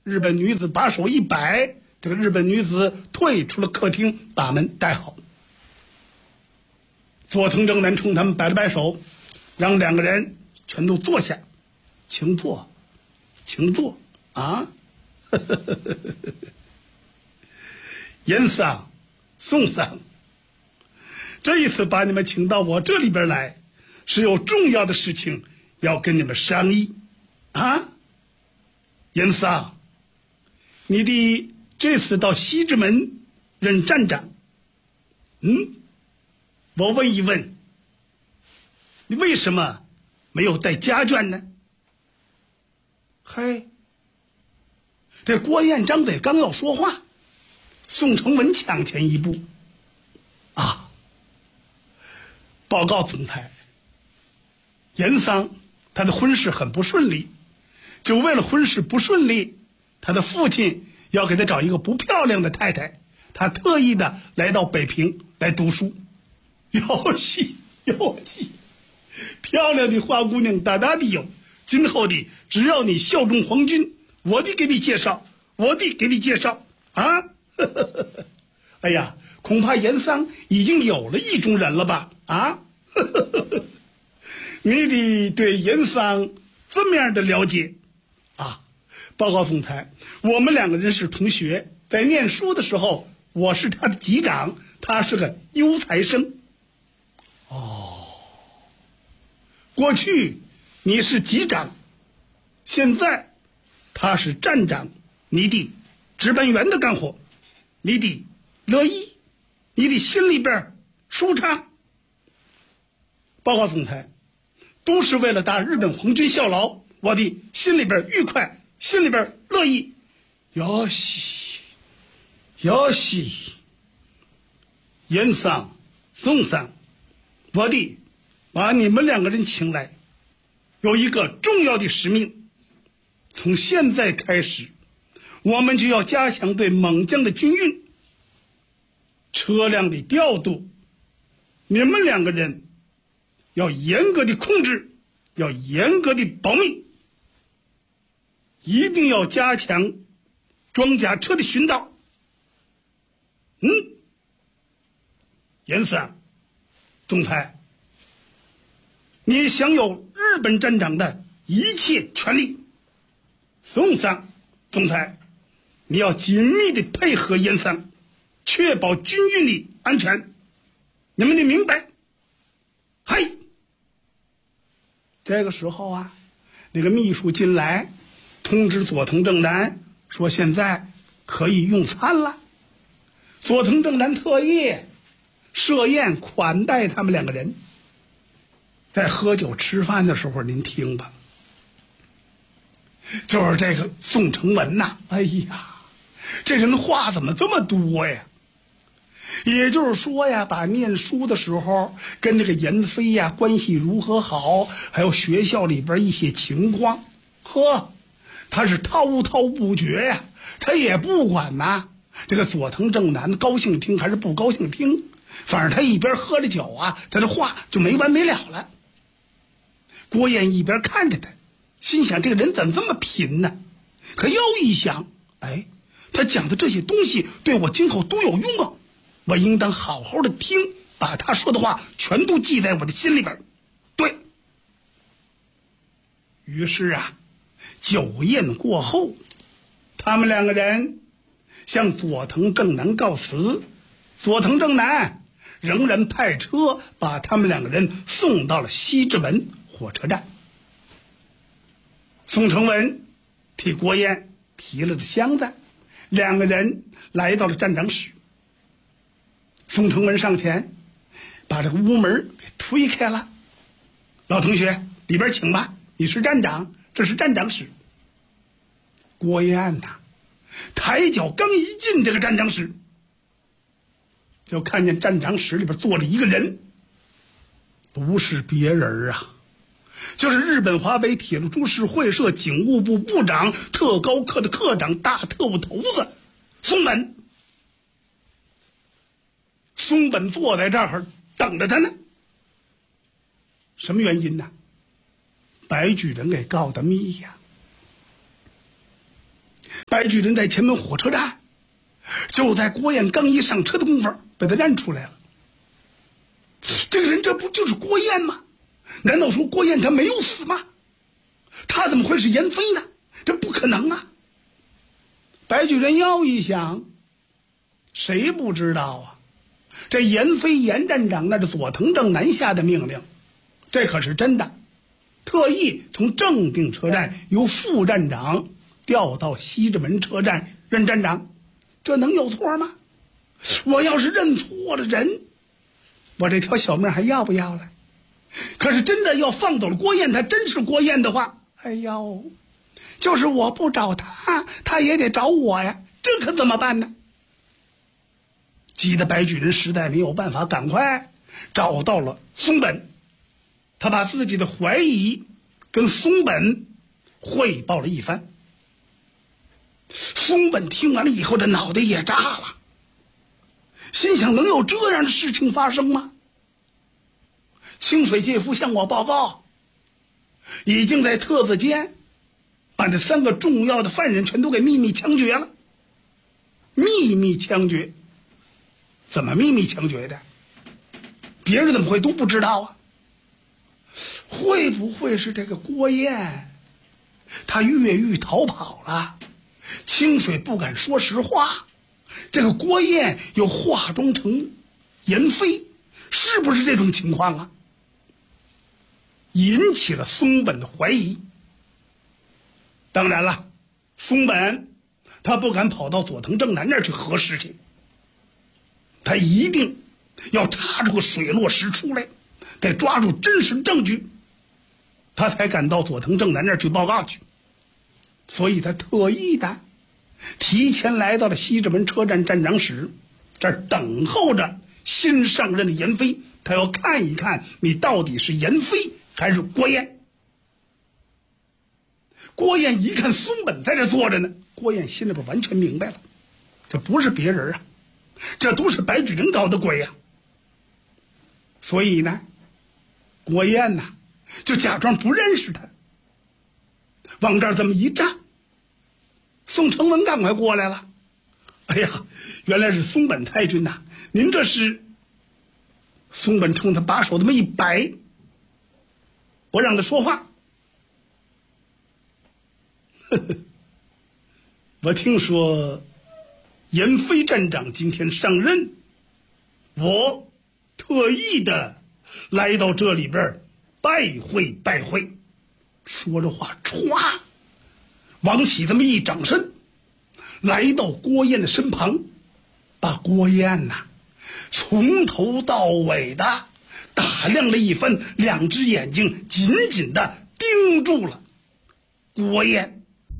日本女子把手一摆，这个日本女子退出了客厅，把门带好。佐藤正男冲他们摆了摆手，让两个人全都坐下，请坐，请坐啊！严桑、宋桑，这一次把你们请到我这里边来，是有重要的事情要跟你们商议啊。严桑，你的这次到西直门任站长，我问一问，你为什么没有带家眷呢？嘿，这郭彦张嘴刚要说话，宋承文抢前一步，啊，报告总裁，严桑他的婚事很不顺利，就为了婚事不顺利，他的父亲要给他找一个不漂亮的太太，他特意的来到北平来读书。有戏，漂亮的花姑娘大大的有，今后的只要你效忠皇军，我得给你介绍啊！哎呀，恐怕严桑已经有了意中人了吧？啊！你得对严桑这么样的了解啊！报告总裁，我们两个人是同学，在念书的时候，我是他的级长，他是个优才生。过去你是级长，现在他是站长，你得值班员的干活，你得乐意，你得心里边舒畅。报告总裁，都是为了打日本皇军效劳，我的心里边愉快，心里边乐意。哟西，严桑、宋桑，我得把你们两个人请来，有一个重要的使命。从现在开始，我们就要加强对蒙江的军运，车辆的调度，你们两个人要严格的控制，要严格的保密，一定要加强装甲车的巡导。严桑、总裁，你享有日本站长的一切权利。宋桑、总裁，你要紧密的配合严桑，确保军运的安全。你们得明白。嘿，这个时候啊，那个秘书进来通知佐藤正男说现在可以用餐了。佐藤正男特意设宴款待他们两个人。在喝酒吃饭的时候，您听吧，就是这个宋承文呐，哎呀，这人话怎么这么多呀？也就是说呀，把念书的时候跟这个严飞呀关系如何好，还有学校里边一些情况，他是滔滔不绝呀，他也不管呐。这个佐藤正男高兴听还是不高兴听，反正他一边喝着酒啊，他的话就没完没了了。郭燕一边看着他，心想这个人怎么这么贫呢？可又一想，哎，他讲的这些东西对我今后都有用啊，我应当好好的听，把他说的话全都记在我的心里边。对。于是啊，酒宴过后，他们两个人向佐藤正男告辞，佐藤正男仍然派车把他们两个人送到了西直门火车站。宋承文替郭燕提了个箱子，两个人来到了站长室。宋承文上前把这个屋门给推开了，老同学里边请吧，你是站长，这是站长室。郭燕呐，抬脚刚一进这个站长室，就看见站长室里边坐着一个人，不是别人啊，就是日本华北铁路株式会社警务部部长特高课的课长大特务头子松本。松本坐在这儿等着他呢。什么原因呢？白举人给告的密呀。 白举人在前门火车站，就在郭燕刚一上车的功夫被他认出来了。这个人这不就是郭燕吗？难道说郭燕他没有死吗？他怎么会是严飞呢？这不可能啊！白举人又一想，谁不知道啊？这严飞严站长那是佐藤正南下的命令，这可是真的，特意从正定车站由副站长调到西直门车站任站长，这能有错吗？我要是认错了人，我这条小命还要不要了？可是真的要放走了郭燕，他真是郭燕的话，哎呦，就是我不找他，他也得找我呀，这可怎么办呢？急得白举人实在没有办法，赶快找到了松本，他把自己的怀疑跟松本汇报了一番。松本听完了以后，这脑袋也炸了，心想能有这样的事情发生吗？清水介夫向我报告，已经在特子间把这3个重要的犯人全都给秘密枪决了。秘密枪决？怎么秘密枪决的？别人怎么会都不知道啊？会不会是这个郭燕他越狱逃跑了，清水不敢说实话，这个郭燕又化妆成严飞，是不是这种情况啊？引起了松本的怀疑。当然了，松本他不敢跑到佐藤正南那儿去核事情，他一定要查出个水落石出来，得抓住真实证据，他才敢到佐藤正南那儿去报告去。所以他特意的提前来到了西直门车站站长室，这儿等候着新上任的严飞，他要看一看你到底是严飞还是郭燕。郭燕一看松本在这坐着呢，郭燕心里边完全明白了，这不是别人啊，这都是白举人搞的鬼呀。所以呢，郭燕呐就假装不认识他，往这儿这么一站。宋承文赶快过来了，哎呀，原来是松本太君呐，您这是？松本冲他把手这么一摆，不让他说话。呵呵，我听说严飞站长今天上任，我特意的来到这里边拜会。说着话，歘，王启这么一掌身，来到郭燕的身旁，把郭燕呐从头到尾的打量了一番，2只眼睛紧紧的盯住了郭燕。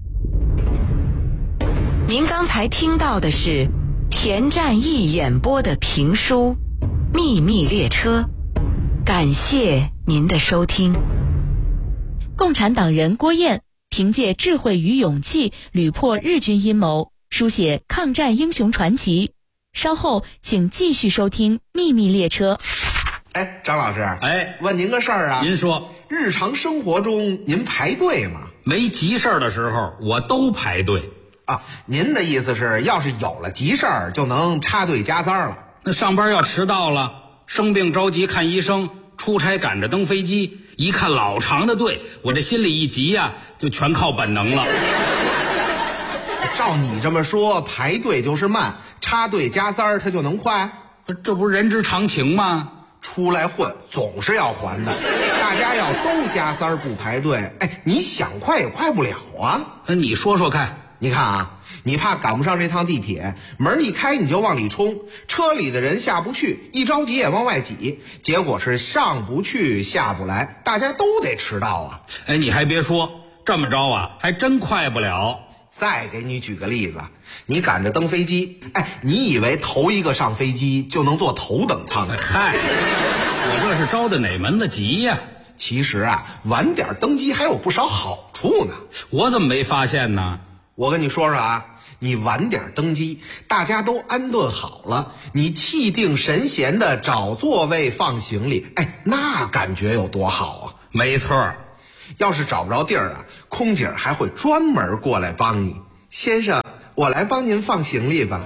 您刚才听到的是田占义演播的评书《秘密列车》，感谢您的收听。 共产党人郭燕凭借智慧与勇气屡破日军阴谋，书写抗战英雄传奇。稍后请继续收听《秘密列车》。 哎，张老师， 哎， 问您个事儿啊。 您说， 日常生活中您排队吗？ 没急事儿的时候我都排队啊。您的意思是，要是有了急事儿就能插队加塞了？ 那上班要迟到了，生病着急看医生，出差赶着登飞机，一看老长的队，我这心里一急呀，就全靠本能了。 照你这么说，排队就是慢，插队加塞它就能快？ 这不是人之常情吗？ 出来混总是要还的，大家要都加塞不排队，哎，你想快也快不了啊。 你说说看。 你看啊，你怕赶不上这趟地铁，门一开你就往里冲，车里的人下不去，一着急也往外挤，结果是上不去下不来，大家都得迟到啊。 哎，你还别说，这么着啊还真快不了。 再给你举个例子，你赶着登飞机，哎，你以为头一个上飞机就能坐头等舱？ 嗨，我这是着的哪门子急呀？ 其实啊，晚点登机还有不少好处呢。 我怎么没发现呢？ 我跟你说说啊，你晚点登机，大家都安顿好了，你气定神闲的找座位放行李，哎，那感觉有多好啊！ 没错， 要是找不着地儿啊，空姐还会专门过来帮你。先生， 我来帮您放行李吧。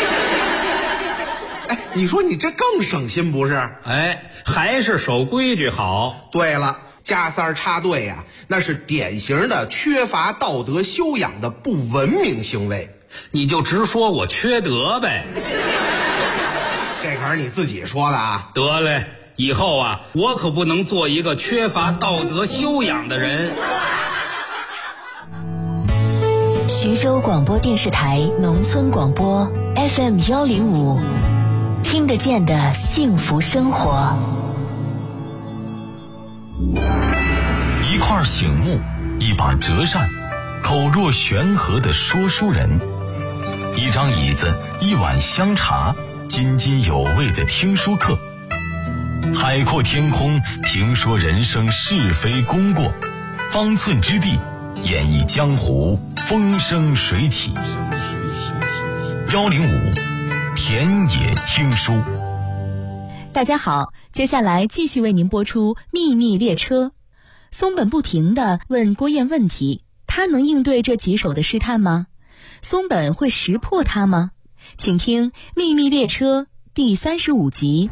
哎，你说你这更省心不是？ 哎，还是守规矩好。 对了，加塞插队呀，那是典型的缺乏道德修养的不文明行为。 你就直说我缺德呗。 这可是你自己说的啊。 得嘞，以后啊，我可不能做一个缺乏道德修养的人。 徐州广播电视台农村广播 FM105，听得见的幸福生活。 一块醒木，一把折扇，口若悬河的说书人，一张椅子，一碗香茶，津津有味的听书课。海阔天空，评说人生是非功过，方寸之地，演绎江湖风生水起。105田野听书。 大家好，接下来继续为您播出秘密列车。松本不停地问郭燕问题，他能应对这棘手的试探吗？松本会识破他吗？请听秘密列车第35集。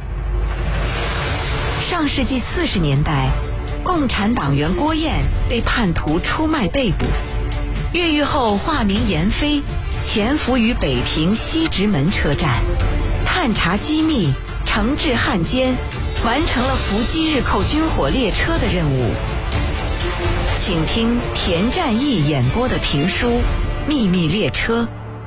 上世纪40年代，共产党员郭燕被叛徒出卖被捕，越狱后化名闫飞，潜伏于北平西直门车站，探查机密，惩治汉奸，完成了伏击日寇军火列车的任务。请听田占义演播的评书《秘密列车》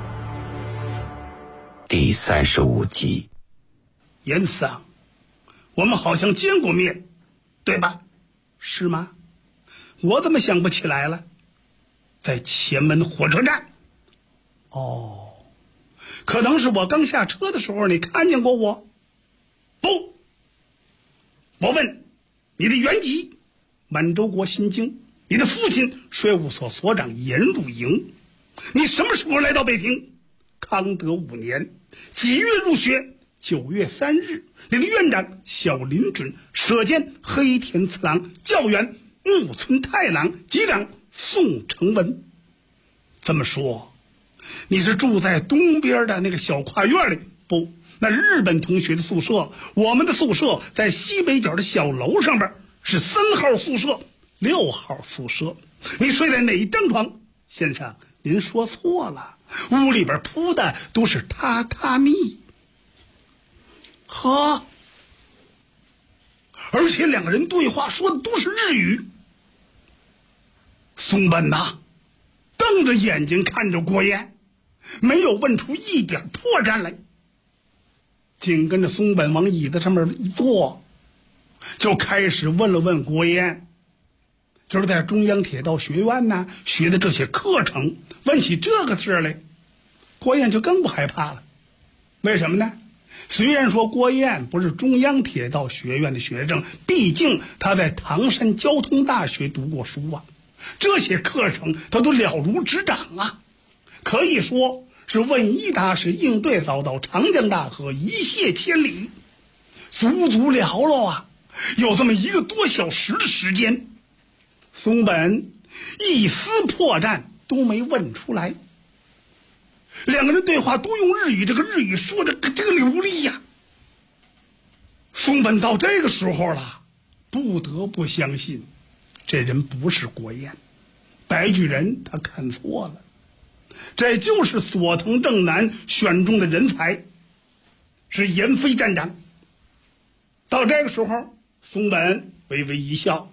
第35集。 严桑，我们好像见过面，对吧？是吗？我怎么想不起来了？在前门火车站。哦，可能是我刚下车的时候你看见过我。不，我问你的原籍满洲国新京，你的父亲税务所所长严汝营，你什么时候来到北平？康德5年几月入学？9月3日，你的院长小林准舍监黑田次郎，教员木村太郎，级长宋承文。这么说，你是住在东边的那个小跨院里？不，那是日本同学的宿舍，我们的宿舍在西北角的小楼上边，是3号宿舍、6号宿舍。你睡在哪一张床？先生，您说错了，屋里边铺的都是榻榻米。呵，而且两个人对话说的都是日语。松本呐，瞪着眼睛看着郭燕，没有问出一点破绽来。紧跟着松本往椅子上面一坐，就开始问了问郭燕，就是在中央铁道学院呢学的这些课程。问起这个事来，郭燕就更不害怕了。为什么呢？虽然说郭燕不是中央铁道学院的学生，毕竟他在唐山交通大学读过书啊，这些课程他都了如指掌啊，可以说是问一答十，应对遭到，长江大河一泻千里，足足聊了啊有这么1个多小时的时间。松本一丝破绽都没问出来，两个人对话都用日语，这个日语说的这个流利呀。松本到这个时候了，不得不相信这人不是郭燕，白巨人他看错了，这就是佐藤正南选中的人才，是闫飞站长。到这个时候，松本微微一笑，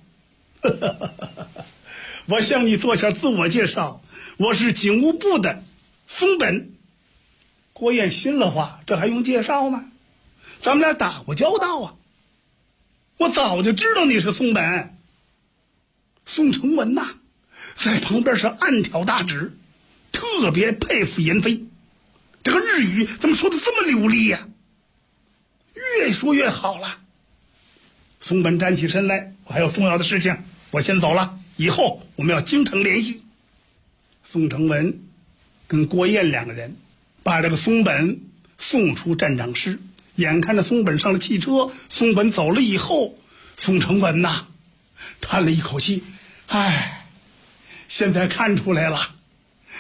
我向你做下自我介绍，我是警务部的松本。郭燕心了话，这还用介绍吗？咱们俩打过交道啊，我早就知道你是松本。宋承文呐，在旁边是暗挑大指，特别佩服闫飞，这个日语怎么说的这么流利呀？越说越好了。松本站起身来，我还有重要的事情，我先走了，以后我们要经常联系。宋承文跟郭燕两个人把这个松本送出站长室，眼看着松本上了汽车，松本走了以后，宋承文呐叹了一口气，唉，现在看出来了，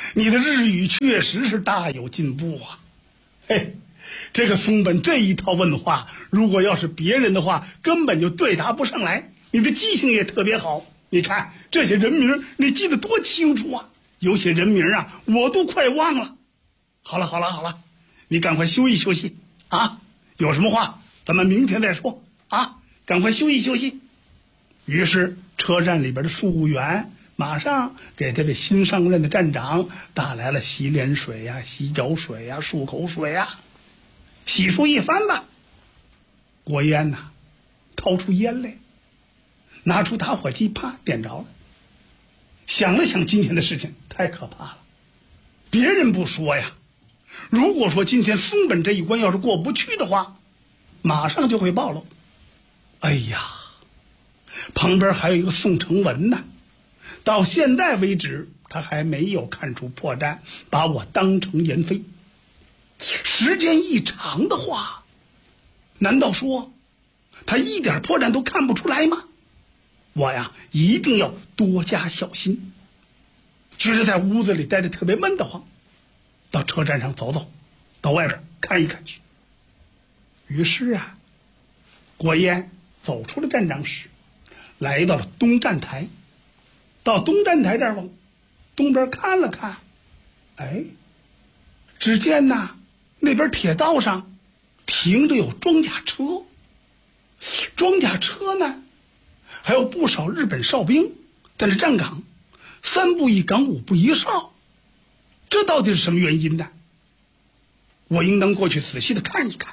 你的日语确实是大有进步啊！嘿，这个松本这一套问话，如果要是别人的话，根本就对答不上来。你的记性也特别好，你看这些人名你记得多清楚啊！有些人名啊，我都快忘了。好了，你赶快休息休息啊！有什么话咱们明天再说啊！赶快休息休息。于是车站里边的庶务员马上给这位新上任的站长打来了洗脸水呀、洗脚水呀、漱口水呀，洗漱一番吧。郭燕呐，掏出烟来，拿出打火机，啪点着了。想了想今天的事情，太可怕了。别人不说呀，如果说今天松本这一关要是过不去的话，马上就会暴露。哎呀，旁边还有一个宋承文呢，到现在为止他还没有看出破绽，把我当成颜飞。时间一长的话，难道说他一点破绽都看不出来吗？我呀一定要多加小心。觉得在屋子里待着特别闷得慌，到车站上走走，到外边看一看去。于是啊，郭燕走出了站长室，来到了东站台。到东站台这儿往东边看了看，哎，只见呐那边铁道上停着有装甲车，装甲车呢还有不少日本哨兵在这站岗，3步一岗5步一哨，这到底是什么原因呢？我应当过去仔细的看一看。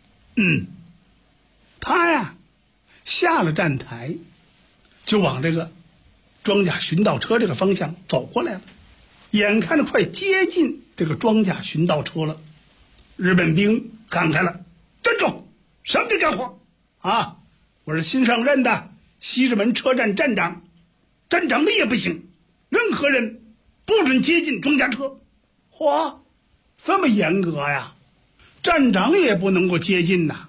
他呀下了站台就往这个装甲巡道车这个方向走过来了，眼看着快接近这个装甲巡道车了，日本兵喊开了：站住，什么地干活啊？我是新上任的西直门车站站长，站长的也不行，任何人不准接近装甲车。嚯，这么严格呀？站长也不能够接近呐。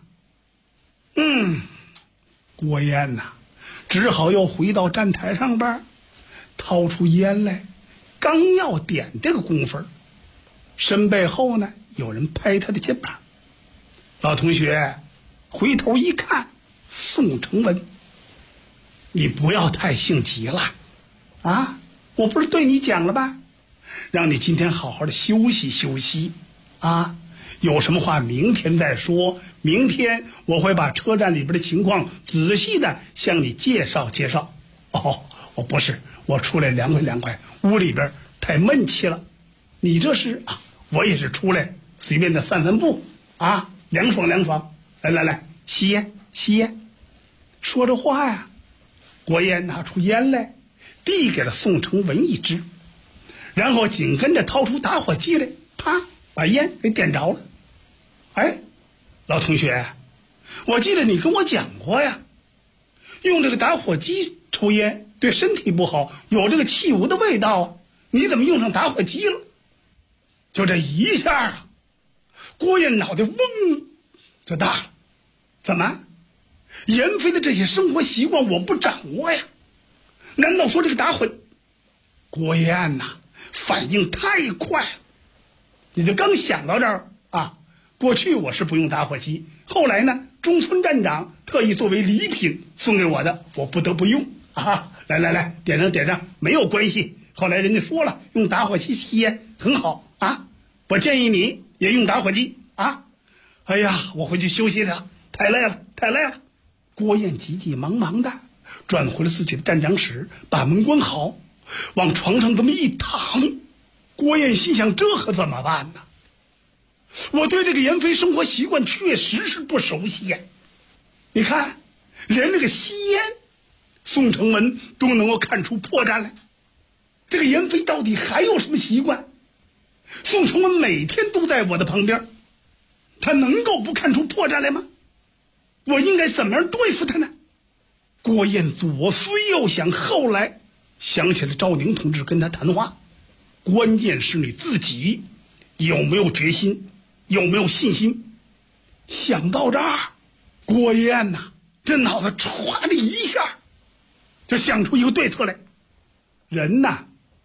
郭燕呐，只好又回到站台上边，掏出烟来，刚要点这个功夫，身背后呢有人拍他的肩膀。老同学，回头一看，宋承文，你不要太性急了啊！我不是对你讲了吧，让你今天好好的休息休息啊！有什么话明天再说，明天我会把车站里边的情况仔细的向你介绍介绍。我不是，我出来凉快凉快，屋里边太闷气了。你这是啊，我也是出来随便的散散步啊，凉爽凉爽。来，吸烟吸烟。说着话呀，郭燕拿出烟来，递给了宋承文一支，然后紧跟着掏出打火机来，啪把烟给点着了。哎，老同学，我记得你跟我讲过呀，用这个打火机抽烟对身体不好，有这个汽油的味道啊，你怎么用上打火机了？就这一下啊，郭燕脑袋嗡就大了。怎么，颜飞的这些生活习惯我不掌握呀？难道说这个打火？郭燕呐，反应太快了。你就刚想到这儿啊，过去我是不用打火机，后来呢，中村站长特意作为礼品送给我的，我不得不用啊！来，点上，没有关系。后来人家说了，用打火机吸烟很好啊，我建议你也用打火机啊！哎呀，我回去休息了，太累了。郭燕急急忙忙的转回了自己的站长室，把门关好，往床上这么一躺。郭燕心想，这可怎么办呢？我对这个颜飞生活习惯确实是不熟悉呀。你看，连这个吸烟，宋承文都能够看出破绽来。这个颜飞到底还有什么习惯？宋承文每天都在我的旁边，他能够不看出破绽来吗？我应该怎么样对付他呢？郭燕左思右想，后来想起了赵宁同志跟他谈话，关键是你自己有没有决心，有没有信心。想到这儿，郭燕呐，这脑子歘的一下就想出一个对策来。人呐，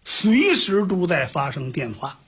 随时都在发生变化。